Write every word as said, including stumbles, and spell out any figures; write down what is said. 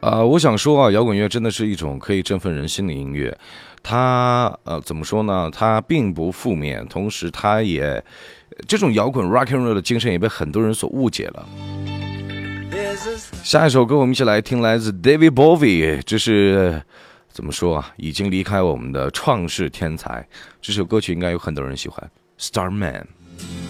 啊、呃，我想说啊，摇滚乐真的是一种可以振奋人心的音乐。它呃怎么说呢？它并不负面，同时它也这种摇滚 rock and roll 的精神也被很多人所误解了。下一首歌我们一起来听，来自 David Bowie， 这是怎么说啊？已经离开我们的创世天才。这首歌曲应该有很多人喜欢， Starman。